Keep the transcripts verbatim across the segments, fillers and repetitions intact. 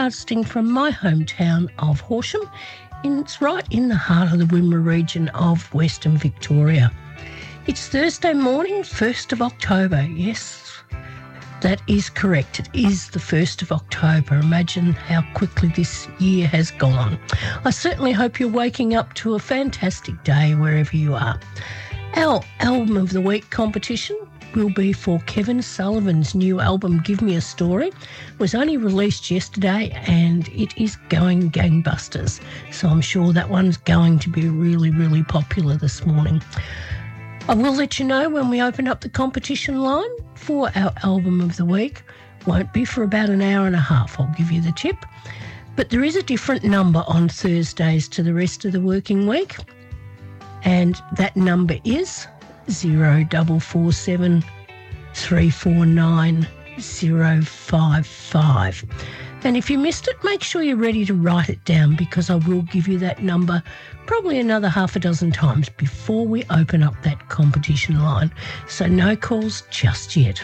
broadcasting from my hometown of Horsham. In, it's right in the heart of the Wimmera region of Western Victoria. It's Thursday morning, first of October. Yes, that is correct. It is the first of October. Imagine how quickly this year has gone. I certainly hope you're waking up to a fantastic day wherever you are. Our Album of the Week competition will be for Kevin Sullivan's new album, Give Me a Story. It was only released yesterday and it is going gangbusters. So I'm sure that one's going to be really, really popular this morning. I will let you know when we open up the competition line for our Album of the Week. Won't be for about an hour and a half, I'll give you the tip. But there is a different number on Thursdays to the rest of the working week. And that number is zero double four seven three four nine zero five five. And if you missed it, make sure you're ready to write it down, because I will give you that number probably another half a dozen times before we open up that competition line. So no calls just yet.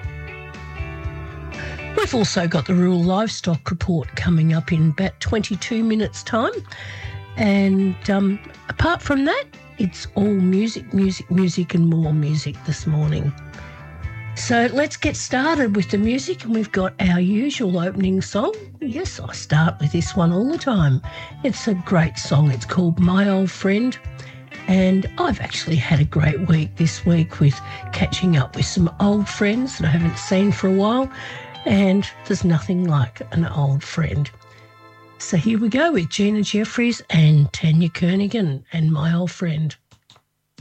We've also got the Rural Livestock Report coming up in about twenty-two minutes' time. And um, apart from that, it's all music, music, music and more music this morning. So let's get started with the music, and we've got our usual opening song. Yes, I start with this one all the time. It's a great song. It's called My Old Friend, and I've actually had a great week this week with catching up with some old friends that I haven't seen for a while, and there's nothing like an old friend. So here we go with Gina Jeffries and Tanya Kernigan and My Old Friend.